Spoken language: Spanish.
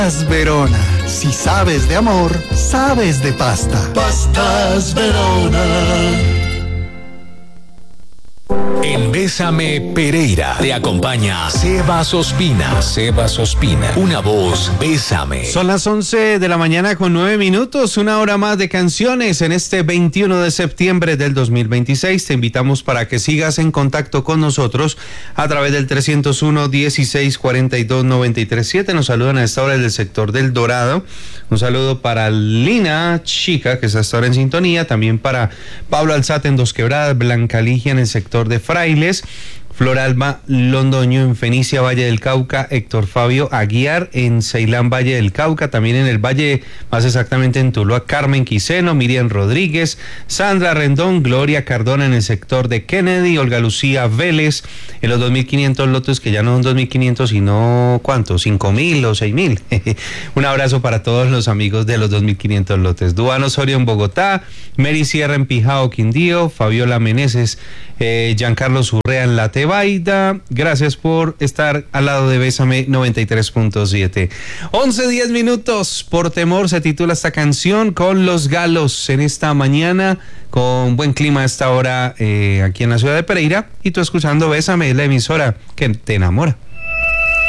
Verona, si sabes de amor, sabes de pasta. Pastas Verona. En Bésame Pereira te acompaña Sebas Ospina. Sebas Ospina, una voz, Bésame. Son las 11 de la mañana con 9 minutos, una hora más de canciones en este 21 de septiembre del 2026. Te invitamos para que sigas en contacto con nosotros a través del 301-1642-937. Nos saludan a esta hora del sector del Dorado. Un saludo para Lina Chica, que está hasta ahora en sintonía. También para Pablo Alzate en Dos Quebradas, Blanca Ligia en el sector de Frailes, Floralba Londoño en Fenicia, Valle del Cauca, Héctor Fabio Aguiar en Ceilán, Valle del Cauca, también en el Valle, más exactamente en Tuluá, Carmen Quiseno, Miriam Rodríguez, Sandra Rendón, Gloria Cardona en el sector de Kennedy, Olga Lucía Vélez en los 2.500 lotes, que ya no son 2.500, sino ¿cuántos? 5.000 o 6.000. Un abrazo para todos los amigos de los 2.500 lotes. Duano Osorio en Bogotá, Mary Sierra en Pijao, Quindío, Fabiola Meneses, Giancarlo Urrea en La Tebaida. Gracias por estar al lado de Bésame 93.7. 11:10 minutos. Por temor se titula esta canción, con Los Galos en esta mañana, con buen clima a esta hora aquí en la ciudad de Pereira. Y tú escuchando Bésame, la emisora que te enamora.